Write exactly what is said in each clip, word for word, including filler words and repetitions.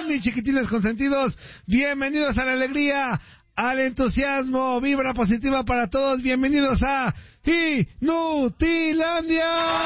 mis chiquitines consentidos? Bienvenidos a la alegría, al entusiasmo, vibra positiva para todos. Bienvenidos a Inutilandia.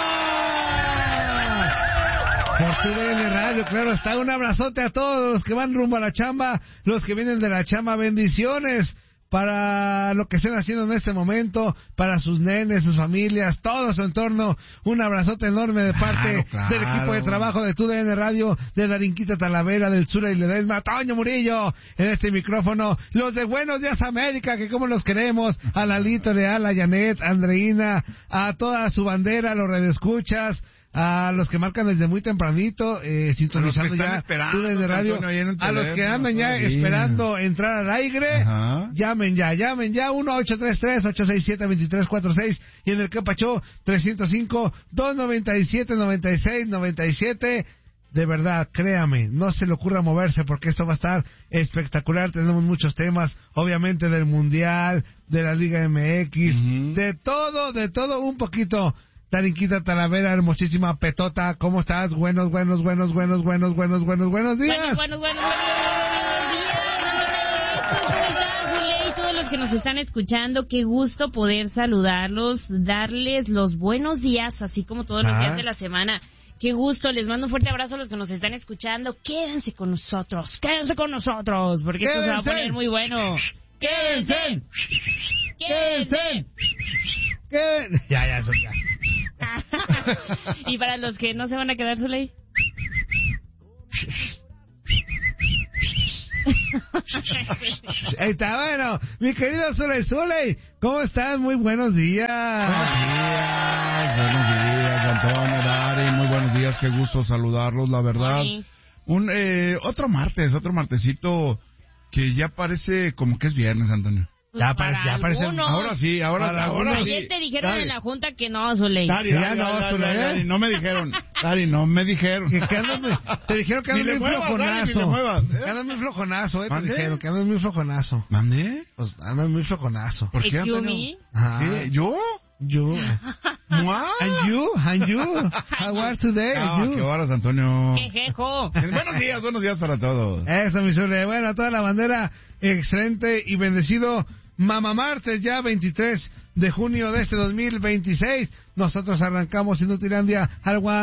Por tu D N Radio, claro está. Un abrazote a todos los que van rumbo a la chamba, los que vienen de la chamba. Bendiciones para lo que estén haciendo en este momento, para sus nenes, sus familias, todo su entorno. Un abrazote enorme de parte claro, claro. del equipo de trabajo de tu D N Radio, de Darinquita Talavera, del Zura y Ledesma, Toño Murillo, en este micrófono, los de Buenos Días América, que como los queremos, a Lalito Leal, a Janet, a Andreina, a toda su bandera, los redescuchas, a los que marcan desde muy tempranito, eh, sintonizando ya tú desde radio, a los que andan ya todavía esperando entrar al aire, ajá. llamen ya, llamen ya, uno ocho tres tres, ocho seis siete, dos tres cuatro seis, y en el que Pachó, tres cero cinco, dos nueve siete, nueve seis nueve siete. De verdad, créame, no se le ocurra moverse porque esto va a estar espectacular. Tenemos muchos temas, obviamente del Mundial, de la Liga M X, uh-huh. de todo, de todo un poquito. Darinquita Talavera, hermosísima Petota, ¿cómo estás? Buenos, buenos, buenos, buenos, buenos, buenos, buenos, buenos días. Buenos, buenos, buenos, buenos días, y todos los que nos están escuchando, qué gusto poder saludarlos, darles los buenos días, así como todos los ah. días de la semana. Qué gusto, les mando un fuerte abrazo a los que nos están escuchando. Quédense con nosotros, quédense con nosotros, porque quédense. Esto se va a poner muy bueno. Quédense, quédense, quédense. Ya, ya, ya. Y para los que no se van a quedar, Zuley. Ahí está, bueno, mi querido Zuley, Zuley, ¿cómo estás? Muy buenos días. Buenos días, buenos días, Antonio, Dari, muy buenos días, qué gusto saludarlos, la verdad. Sí. Un eh, otro martes, otro martesito que ya parece como que es viernes, Antonio. Pues ya parece, ya parece. Ahora sí, ahora, ahora, ahora sí. Ayer te dijeron Dari. En la junta que no, Zuley. Dari, Dari, ya no, Dari, Dari, Dari, no me dijeron. Dari, no me dijeron. Que, que andas, te dijeron que andas muy flojonazo. Dari, ¿eh? Que andas muy flojonazo, eh. Te dijeron que andas muy flojonazo. ¿Mandé? Pues andas muy flojonazo. ¿Por qué, Antonio? ¿Qué? ¿Yo? You. What? And you, and you. How are today? Ah, qué horas, Antonio. Quejejo. Buenos días, buenos días para todos. Eso, mi Zuley. Bueno, toda la bandera, excelente y bendecido. Mamá Martes, ya veintitrés de junio de este dos mil veintiséis. Nosotros arrancamos Inutilandia al